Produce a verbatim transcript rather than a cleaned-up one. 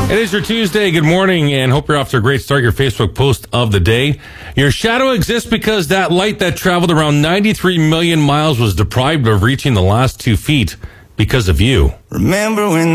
It is your Tuesday. Good morning, and hope you're off to a great start. Your Facebook post of the day. Your shadow exists because that light that traveled around ninety-three million miles was deprived of reaching the last two feet because of you. Remember when